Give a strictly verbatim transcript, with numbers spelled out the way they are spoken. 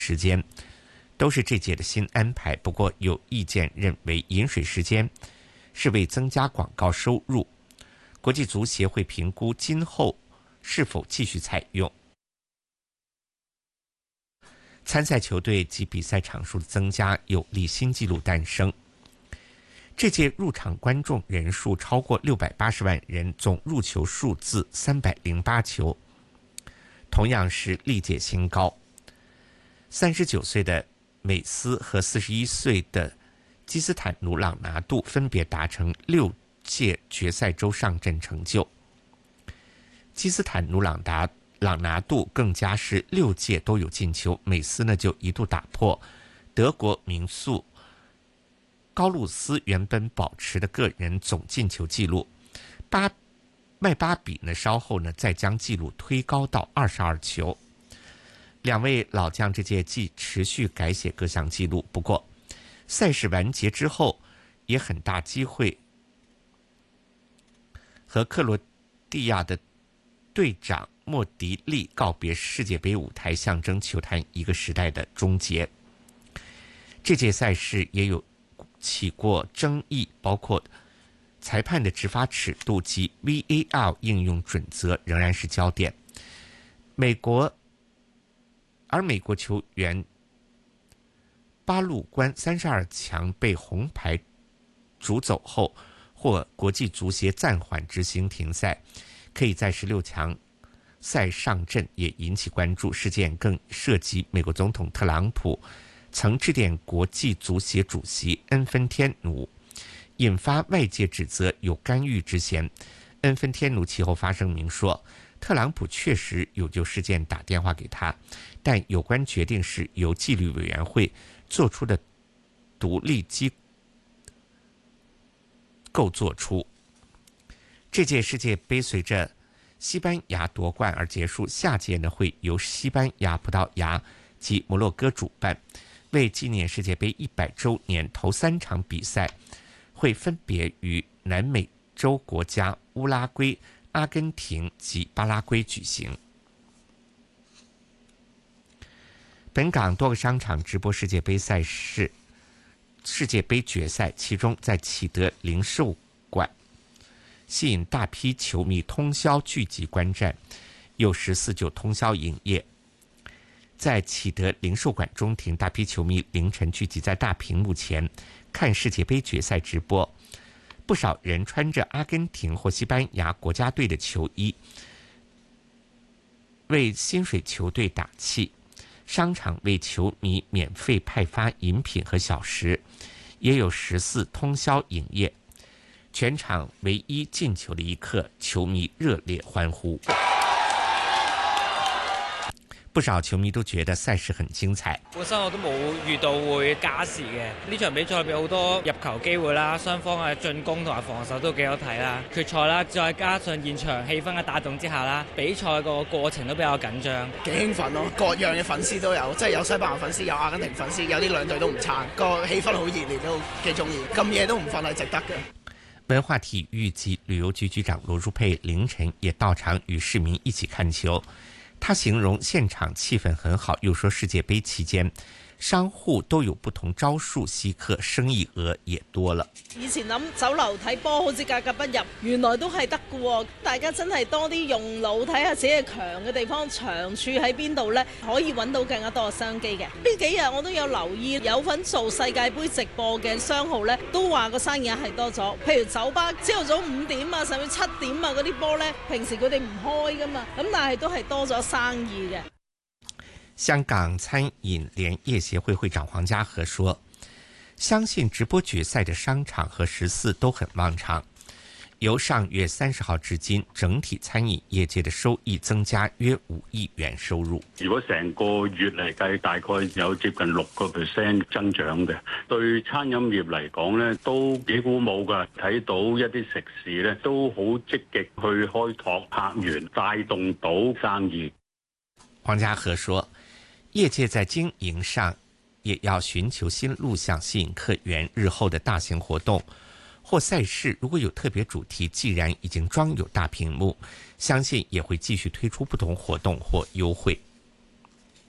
时间，都是这届的新安排。不过有意见认为饮水时间是为增加广告收入，国际足协会评估今后是否继续采用。参赛球队及比赛场数的增加有利新纪录诞生。这届入场观众人数超过六百八十万人，总入球数字三百零八球，同样是历届新高。三十九岁的美斯和四十一岁的基斯坦努·朗拿度分别达成六届决赛周上阵成就。基斯坦努·朗达朗拿度更加是六届都有进球，美斯呢就一度打破德国名宿高路斯原本保持的个人总进球纪录。巴麦巴比呢稍后呢再将纪录推高到二十二球。两位老将这届既持续改写各项纪录，不过赛事完结之后也很大机会和克罗地亚的队长莫迪利告别世界杯舞台，象征球坛一个时代的终结。这届赛事也有起过争议，包括裁判的执法尺度及 V A R 应用准则仍然是焦点。美国，而美国球员巴鲁关三十二强被红牌逐走后，或国际足协暂缓执行停赛，可以在十六强赛上阵，也引起关注。事件更涉及美国总统特朗普曾致电国际足协主席恩芬天奴，引发外界指责有干预之嫌。恩芬天奴其后发声明说，特朗普确实有就事件打电话给他，但有关决定是由纪律委员会做出的独立机构做出。这届世界杯随着西班牙夺冠而结束，下届呢会由西班牙、葡萄牙及摩洛哥主办。为纪念世界杯一百周年，头三场比赛会分别于南美洲国家乌拉圭、阿根廷及巴拉圭举行。本港多个商场直播世界杯赛事、世界杯决赛，其中在启德零售馆吸引大批球迷通宵聚集观战，有十四就通宵营业。在启德零售馆中庭，大批球迷凌晨聚集在大屏幕前看世界杯决赛直播，不少人穿着阿根廷或西班牙国家队的球衣，为薪水球队打气。商场为球迷免费派发饮品和小食，也有十四通宵营业。全场唯一进球的一刻，球迷热烈欢呼。不少球迷都覺得賽事很精彩。 本身我都冇預到會加時嘅，呢場比賽入邊好多入球機會啦，雙方嘅進攻同埋防守都幾好睇啦。決賽啦，再加上現場氣氛嘅帶動之下啦，比賽個過程都比較緊張， 幾興奮咯！各樣嘅粉絲都有，即係有西班牙粉絲，有阿根廷粉絲，有啲兩隊都唔撐，個氣氛好熱烈，都幾中意。咁夜都唔瞓係值得嘅。 文化体育及旅遊局局長羅淑佩凌晨也到場與市民一起看球。他形容現場氣氛很好，又說世界杯期間商戶都有不同招數吸客，生意額也多了。 以前諗酒樓睇波好似格格不入，原來都係得嘅喎。大家真係多啲用腦睇下自己強嘅地方，長處喺邊度呢？可以揾到更加多嘅商機嘅。呢幾日我都有留意，有份做世界盃直播嘅商號呢，都話個生意係多咗。譬如酒吧朝頭早五點啊，甚至七點啊嗰啲波呢，平時佢哋唔開噶嘛，咁但係都係多咗生意嘅。 香港餐飲聯業協會會長黃家和說，相信直播決賽的商場和食肆都很旺場。由上月三十號至今，整體餐飲業界的收益增加約五億元收入。 如果成個月嚟計，大概有接近六個 percent 增長嘅，對餐飲業嚟講呢都幾鼓舞㗎。睇到一啲食肆呢都好積極去開拓客源，帶動到生意。 黃家和說，業界在經營上也要尋求新路向，吸引客源。日後的大型活動或賽事如果有特別主題，既然已經裝有大屏幕，相信也會繼續推出不同活動或優惠。